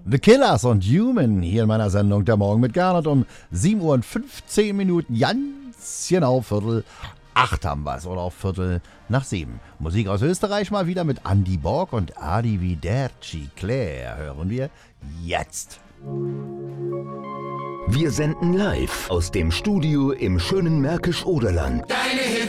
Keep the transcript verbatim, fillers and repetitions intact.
The Killers und Human hier in meiner Sendung Der Morgen mit Gernot um sieben Uhr und fünfzehn Minuten, ganz genau Viertel acht haben wir es oder auch Viertel nach sieben. Musik aus Österreich mal wieder mit Andy Borg und Arrivederci Claire hören wir jetzt. Wir senden live aus dem Studio im schönen Märkisch-Oderland. Deine